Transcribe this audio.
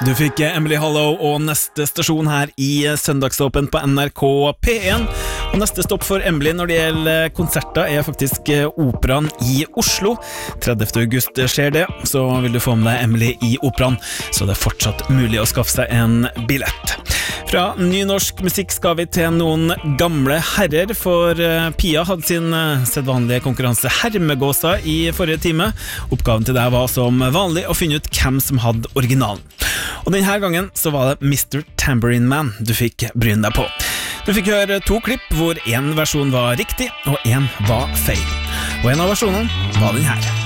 Du fikk Emily Hollow og neste stasjon her i Søndagsåpen på NRK P1. Og neste stopp for Emily når det gjelder konserter er faktisk Operaen i Oslo. 30. august skjer det, så vil du få med deg Emily i Operaen, så det er fortsatt mulig å skaffe seg en billett. Fra nynorsk musikk skal vi til noen gamle herrer, for Pia hadde sin sedvanlige konkurranse Hermegåsa i forrige time. Oppgaven til deg var som vanlig å finne ut hvem som hadde originalen. Og denne gangen så var det Mr. Tambourine Man du fikk bryne deg på. Du fikk høre 2 klipp hvor en versjon var riktig og en var feil. Og en av versjonene var den her.